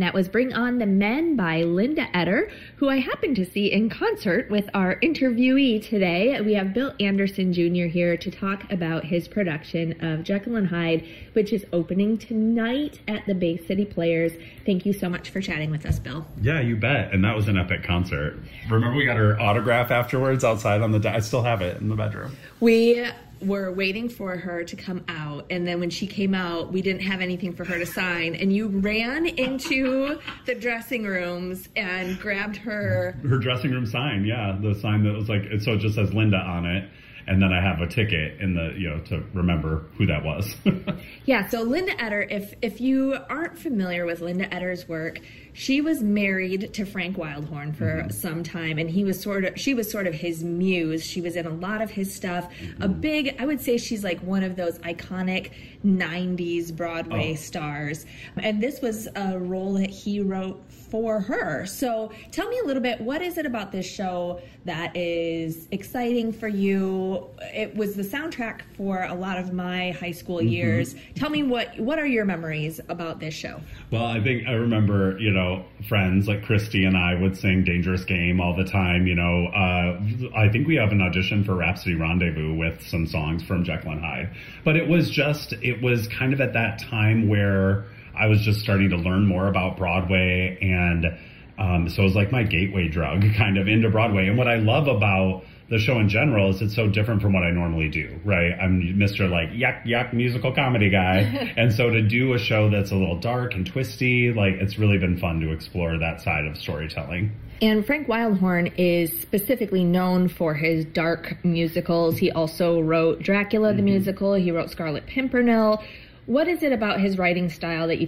that was Bring On the Men by Linda Eder, who I happened to see in concert with our interviewee today. We have Bill Anderson Jr. here to talk about his production of Jekyll and Hyde, which is opening tonight at the Bay City Players. Thank you so much for chatting with us, Bill. Yeah, you bet. And that was an epic concert. Remember we got her autograph afterwards outside on the I still have it in the bedroom. We were waiting for her to come out, and then when she came out, we didn't have anything for her to sign, and you ran into the dressing rooms and grabbed her dressing room sign. Yeah, the sign that was like, so it just says Linda on it. And then I have a ticket in the, to remember who that was. Yeah, so Linda Eder, if you aren't familiar with Linda Eder's work, she was married to Frank Wildhorn for some time, and she was sort of his muse. She was in a lot of his stuff. I would say she's like one of those iconic 90s Broadway stars. And this was a role that he wrote for her. So tell me a little bit, what is it about this show that is exciting for you? It was the soundtrack for a lot of my high school years. Tell me what are your memories about this show? Well, I think I remember, friends like Christy and I would sing Dangerous Game all the time. I think we have an audition for Rhapsody Rendezvous with some songs from Jekyll and Hyde. But it was kind of at that time where I was just starting to learn more about Broadway, and so it was like my gateway drug kind of into Broadway. And what I love about the show in general is it's so different from what I normally do, right? I'm Mr. like yuck musical comedy guy. And so to do a show that's a little dark and twisty, like it's really been fun to explore that side of storytelling. And Frank Wildhorn is specifically known for his dark musicals. He also wrote Dracula the musical. He wrote Scarlet Pimpernel. What is it about his writing style that you